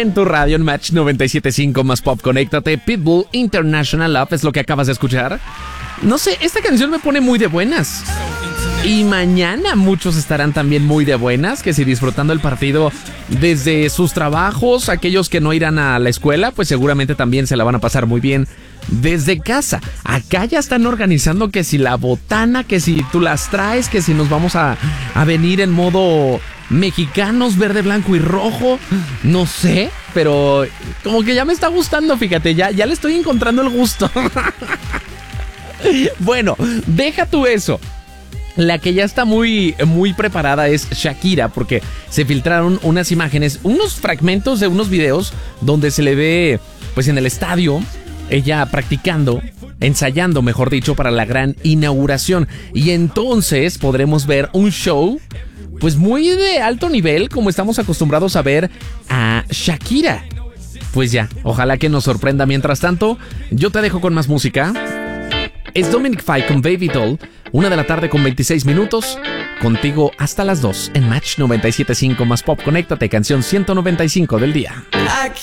en tu radio en Match 97.5 más Pop. Conéctate. Pitbull, International Love es lo que acabas de escuchar. No sé, esta canción me pone muy de buenas. Y mañana muchos estarán también muy de buenas, que si disfrutando el partido desde sus trabajos, aquellos que no irán a la escuela, pues seguramente también se la van a pasar muy bien desde casa. Acá ya están organizando que si la botana, que si tú las traes, que si nos vamos a venir en modo mexicanos, verde, blanco y rojo. No sé, pero como que ya me está gustando, fíjate, ya le estoy encontrando el gusto. Bueno, deja tú eso. La que ya está muy preparada es Shakira, porque se filtraron unas imágenes, unos fragmentos de unos videos donde se le ve, pues en el estadio, ella practicando, ensayando, mejor dicho, para la gran inauguración. Y entonces podremos ver un show, pues muy de alto nivel, como estamos acostumbrados a ver a Shakira. Pues ya, ojalá que nos sorprenda. Mientras tanto, yo te dejo con más música. Es Dominic Fike con Baby Doll, 1:00 con 26 minutos. Contigo hasta las 2 en Match 97.5 más Pop. Conéctate, canción 195 del día.